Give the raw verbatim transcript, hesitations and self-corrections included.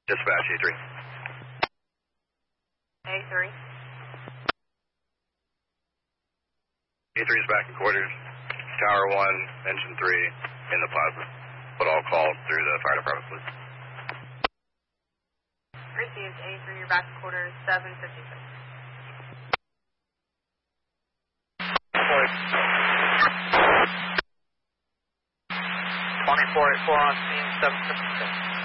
Dispatch A three. A three. A three is back in quarters. Tower one, engine three, in the plaza. But all called through the fire department, please. Received A three, you're back in quarters, seven fifty-six. twenty-four eighty-four on scene, seven fifty-six.